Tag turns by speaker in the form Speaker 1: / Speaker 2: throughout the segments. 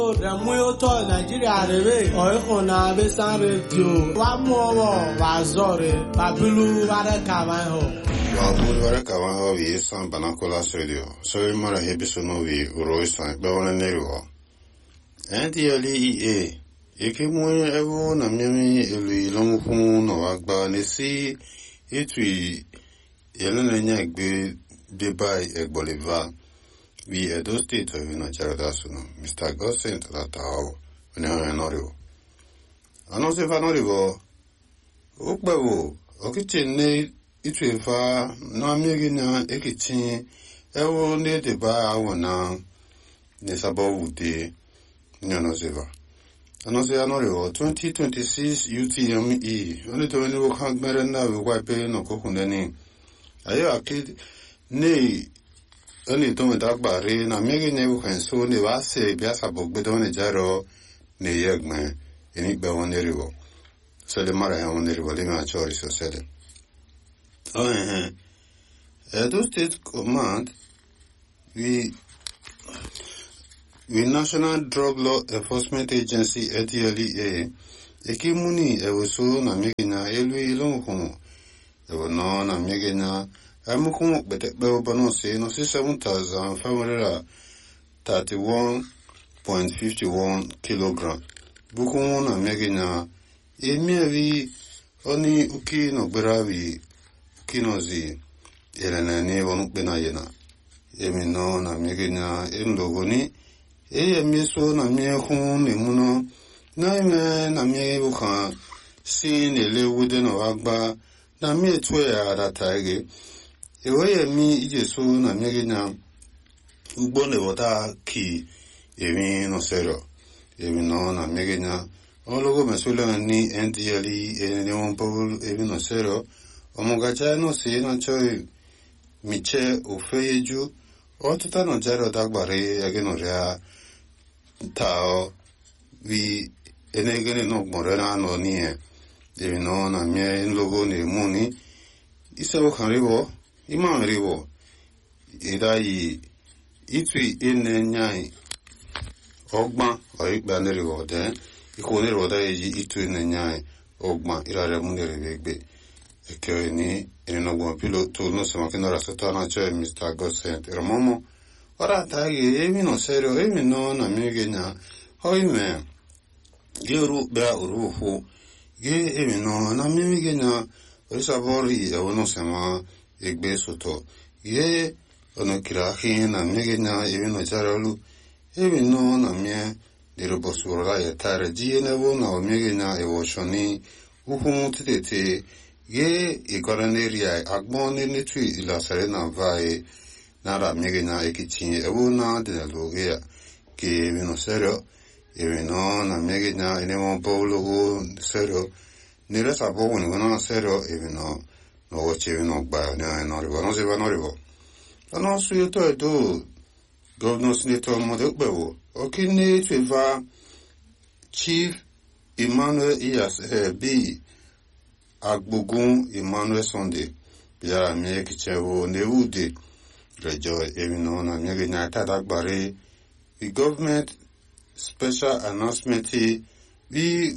Speaker 1: Remuyo to Nigeria rebe oikona besan radio wa mowo wa zore babulu ware kawan ho
Speaker 2: babulu ware kawan ho wi san banakola radio so mara hebiso no wi uroisan be wona neriwo NDLEA ekimu ewo na miami elu ilomuku no agba nesi etui yelenenya gbe debai egboliva we Edo State of Nigeria Dasuno, Mr. Gossent Latao, when I am not able. I know if I know you, Okbewo, Okitin, it will far, no Megina, Ekitin, Ewo near the bar, our now, Nesabo de Nanoseva. I know they are not able. 2026 UTME, only to any work hang merenda with white pain or coconut. I hear a kid, nay. Only to talk about it, and making you can soon the last say, Biasabo, but on a jaro, ne yagman, and it be on the river. So the Mara on the river, living a choice, or said it. Oh, Edo State Command, we National Drug Law Enforcement Agency, ADLEA, Ekimuni, Ewosu, Namigina, Elwi Longhum, Ewo no, Namigina. Amukumu bete bano se no 7,531.51 kilogram. Bukumu na megina emiavi oni uki no beravi kinozi elena ne wonu bena yena. Emino na megina endogoni emiso na miehu ne muno na ime na miebuka sin ele wude no agba na mietwe ara taige. Ewe mi ijesu na megina ugbo ne wota ki emi no sero emi no na megina ologo mesula ni NDLE eni won paul emi no sero omugacha no se na choi miche ofeyeju otuta no jaro dagbare ageno rea tao vi enegene no morena no ni emi no na mie logo ne muni isebo kanribo Ima rivo idai itui ene nyai ogba oigba nerivo de ikonero da itui ene nyai ogba irare munere begbe eke ni eno gwa piloto no se makina rasata na che Mr. Gossent Romomo ora tagi emi no serio emi no na megenya hoime geru ba uruhu ge emi no na megenya risabori e ono sema egbe soto ye ono kirahi na megena evino jaralu evino na mie dirobosura ya tare jiene wona o megena ewoshoni uhumu tete ye ikoraneria agbone netu ila serena vai nara megena ekichi ewona de logia ke evino serio evino na megena enemo bolo serio nira sabo woni wona serio evino no chevi no ba ne no rivo no se va no rivo no su yo to do governor senator mo de gbewo okini twa Chief Emmanuel Iyas B Agbogun Emmanuel Sunday bia mi kichewo ne ude rejo evino na mi genya ta dagbare the government special announcement we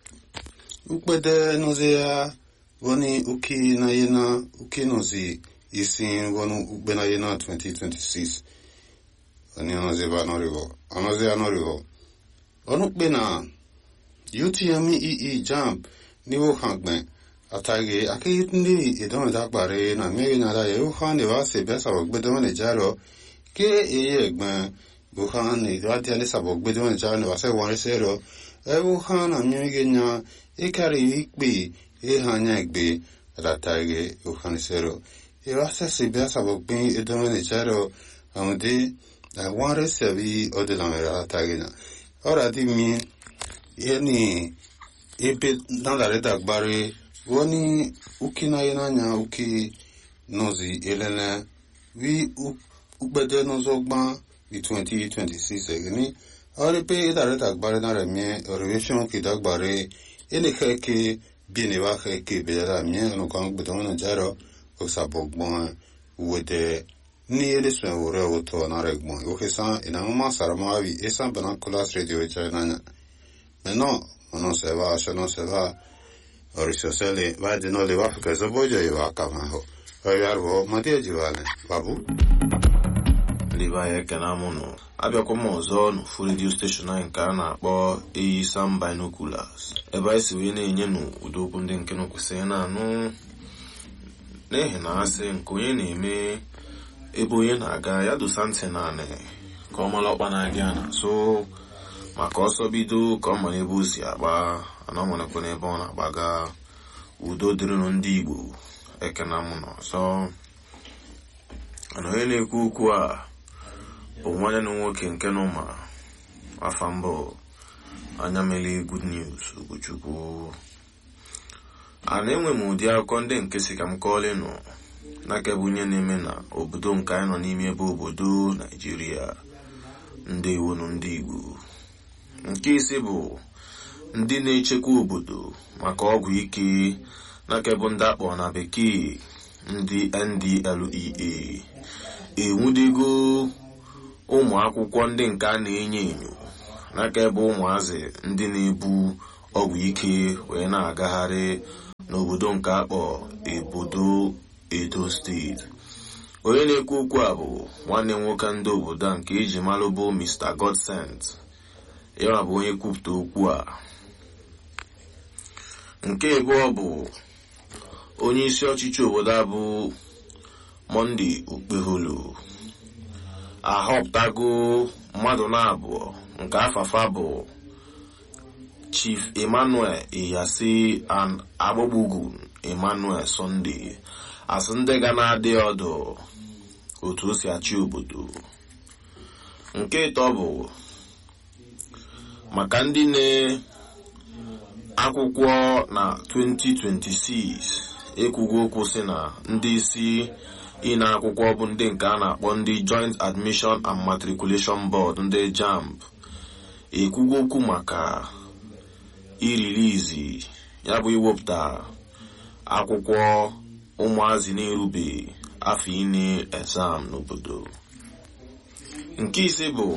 Speaker 2: upede no zea Woni uki na yena uki nozi isin wonu ubena yena 2026. Ani anoze ba norivo. Anoze anorivo. Onu bena UTME jump niwo hangben. Atage akitndi idon dagbare na megina da ye uhan ne wa se besa ogbedo ne jaro ke eye egben buhan ne wa dia le sabo ogbedo ne jaro ne wa se won sero e uhan na megina ikari ikpe hanya egbe ratage uhanisero irasa sibia sabokpin edomene charo amde ware sebi odelamera ratage ora di mi yeni ebe nandare dagbare woni ukina yenanya uki nozi elena we ubede nozogba 2026 egni ore pe dare dagbare na remie relation ki dagbare ene keke bien va que bela mien no kan beton na jaro o sabogbon wede ni elisme wore woto na regmo okesa ina mama saramawi esa banakulas radio chana meno ono se va shano se va orisosele va de no le va que se boja y va kamaho ayarbo matia jivale babu
Speaker 3: libaye kenamuno abịakwa m ọzọ n'ofu redio steshọn anyị nke a na-akpọ Eyisam Binoculars ebe anyị si wee na-enye n'ụdị okwu ndị nke kwesịrị na-anụ n'ihi na asị nke onye na-eme ebe onye na-aga ya dosa ntị naanị ka ọ mara ọkpa na-abịa na-asụ maka ọsọ bido ka ọ mara ebe o si agba ana marakwa n'ebe ọ na-agbaga. Udo dịrịnụ ndị Igbo, ekena m n'ọzọ. Ana onye na-ekwu okwu a bụ nwanne na nwoke nke nọ ma afa mbụ anya mele good news Ugochukwu. Ana enwe m ụdị akụkọ ndị nke si ka m kọọlịnụ n'aka bụ onye na-eme na obodo nke anyị nọ n'ime ebe obodo Naijiria. Ndewonu ndị Igbo. Nke isi bụ ndị na-echekwa obodo maka ọgwụ ike n'aka bụ ndị akpọ na bekee ndị NDLEA enwudego ụmụ akwụkwọ ndị nke a na-enyo enyo n'aka ebe ụmụazị ndị na-ebu ọgwụ ike wee na-agagharị n'obodo nke akpọ obodo Edo steeti. Onye na-ekwu okwu a bụ nwanne nwoke ndị obodo a nke eji malụ bụ Mr. Godsent. Ya bụ onye kwupụta okwu a. Nke abụọ bụ onye isi ọchịchị obodo a bụ Monday Okpeholo ahọpụtago mmadụ na-abụọ nke afafa bụ Chief Emmanuel Iyasi and Agbogbogun Emmanuel Sunday asị ndị ga na-adị ọdụ otu o si achị obodo. Nke ịtọ bụ maka ndị na-akwụkwọ na 2026 ekwugo okwu si na ndị isi ịna akwụkwọ bụ ndị nke a na-akpọ ndị Joint Admission and Matriculation Board ndị JAMB ekwugo okwu maka irilizi ya bụ iwepụta akwụkwọ ụmụazị na-erube afọ ine exam n'obodo. Nke ise bụ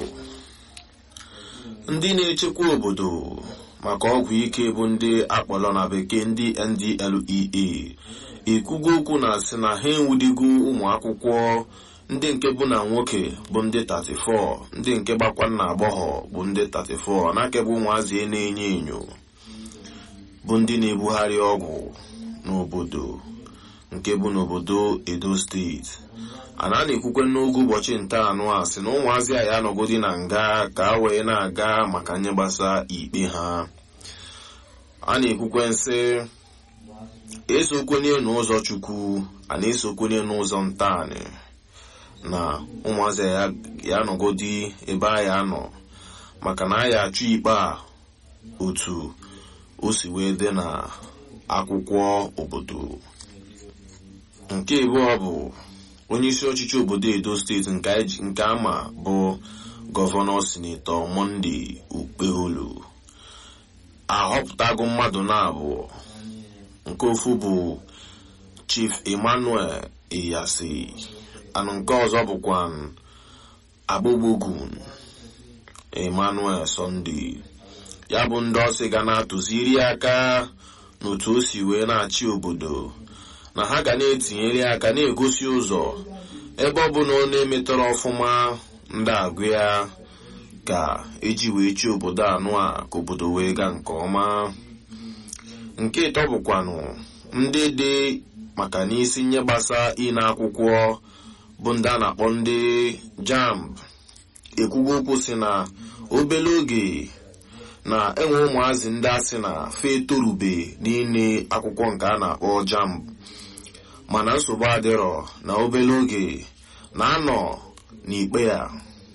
Speaker 3: ndị na-echekwa obodo maka ọgwụ ike bụ ndị akpọrọ na bekee ndị NDLEA ekwugo okwu na asị na ha enwudigo ụmụ akwụkwọ ndị nke bụ na nwoke bụ ndị 34 ndị nke gbakwa na agbọghọ bụ ndị 34 n'aka bụ ụmụazị na-enyo enyo bụ ndị na-ebugharị ọgwụ n'obodo nke bụ n'obodo Edo steeti. Ana na-ekwukwe n'oge ụbọchị ntaanụ a sị na ụmụazị a ya nọgodi na nga ka a wee na-aga maka nye gbasa ikpe ha. A na-ekwukwe nsị esokwenye n'ụzọ Chukwu a na-esokwenye n'ụzọ ntaanị na ụmụazị ya nọgodi ebe a ya nọ maka na a ya achụ ikpe a otu o si wee dị na akwụkwọ obodo. Nke abụọ bụ onye isi ọchịchị obodo Edo steeti nke ama bụ gọvanọ sinetọ Monday Okpeholo ahọpụtago mmadụ na-abụọ. Nke ofu bụ Chief Emmanuel Iyasi anụ nke ọzọ bụkwa Agbogbogun Emmanuel Sunday. Ya bụ ndị ọsị ga na-atụziri aka n'otu o si wee na-achị obodo na ha ga na-etinyere aka na-egosi ụzọ ebe ọ bụ na ọ na-emetọrọ ọfụma ndị agụ ya ka eji wee chi obodo anụ a ka obodo wee gaa nke ọma. Nke ịtọ bụkwanụ ndị dị maka n'isi nye gbasa ịna akwụkwọ bụ ndị a na-akpọ ndị JAMB ekwugo okwu si na obele oge na enwe ụmụazị ndị asị na fe torube n'ine akwụkwọ nke a na-akpọ JAMB mana nsogbu adịrọ na obele oge na-anọ n'ikpe ya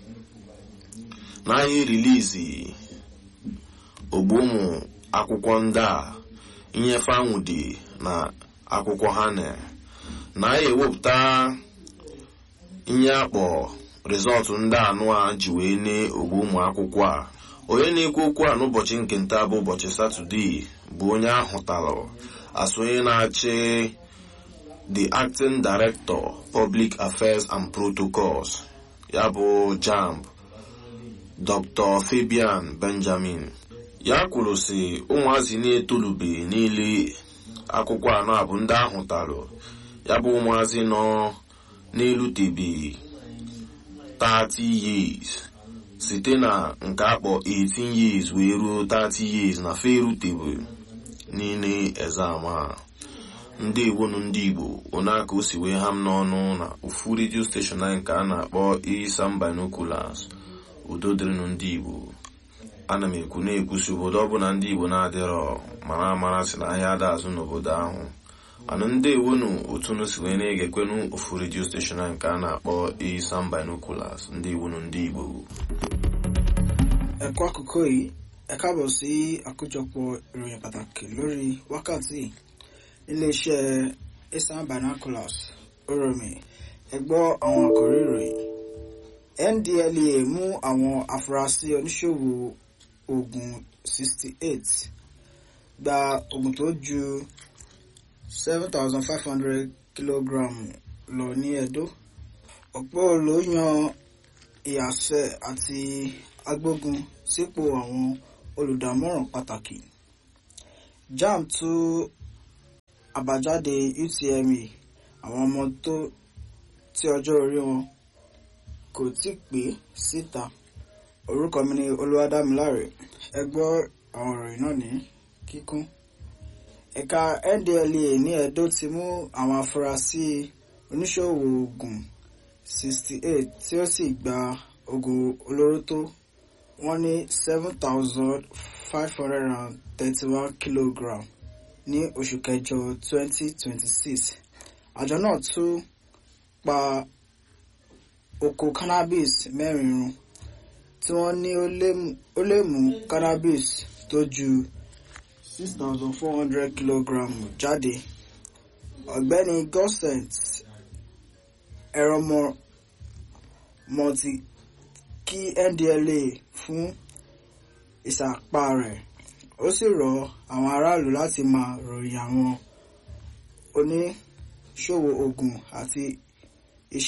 Speaker 3: n'ahịa rilizi ogbu ụmụ akwụkwọ ndị a inyefe anwụdị na akwụkwọ ha na-ewepụta ihe akpọ rizọtụ ndị anụ a ji wee ne ogbu ụmụ akwụkwọ a. Onye na-ekwu okwu a n'ụbọchị nke nta bụ ụbọchị Satọdee bụ onye ahụtalụ asụ onye na-achị the acting director public affairs and protocols ya bụ JAMB Dr. Fabian Benjamin ya kwuru sị ụmụazị na-etolube niile akwụkwọ anọ abụ ndị ahụtalụ ya bụ ụmụazị nọ n'elutebi 30 years site na nke akpọ 18 years wee ruo 30 years na fe erutebe niile exam a. Ndị iwonu ndị Igbo onaka o si wee ha m n'ọnụ na ofu radio station anyị nke a na-akpọ Isam Binoculars. Udo dịrịnụ ndị Igbo. Ana m ekwu na-ekwusi obodo ọbụla ndị Igbo na-adịrọ mara amara si na ahịa ada azụ n'obodo ahụ. Anụ ndị iwonu otu nu si wee na-egekwenu ofu radio station anyị nke a na-akpọ Isam Binoculars. Ndị iwonu ndị Igbo.
Speaker 4: Ẹ̀kọ́ àkókò yìí ẹ káàbọ̀ sí àkójọpọ̀ ìròyìn pàtàkì lórí wákàtí iléeṣẹ́ Isam Binoculars Oromi. Ẹ gbọ́ àwọn àkòrí ìròyìn. NDLEA mú àwọn afurasí oníṣòwò oògùn 68 gba oògùn tó ju 7,500 kìlógíráàmù lọ ní Ẹdó. Ọ̀pọ̀ ló yan ìyàsẹ́ àti agbógun sípò àwọn olùdámọ̀ràn pàtàkì. JAMB tú àbájáde UTME àwọn ọmọ tí ọjọ́ orí wọn kò tí pé síta. Orúkọ mi ni Olúwadámiláre. Ẹ gbọ́ àwọn ìròyìn náà ní kíkún. Ẹ̀ka NDLEA ní Ẹdó ti mú àwọn afurasí oníṣòwò oògùn 68 tí ó sì gba oògùn olóró tó wọ́n ní 7,531 kilogram ní oṣù kẹjọ 2026. Àjọ náà tún pa oko cannabis mẹ́rin run tí wọ́n ní ó lè mú cannabis tó ju 6,400 kilogram jáde. Ọ̀gbẹ́ni Gossent Ẹ̀rọmọ̀tì kí NDLEA fún ìsapá rẹ̀. Ó sì rọ àwọn aráàlú láti máa ròyìn àwọn oníṣòwò oògùn àti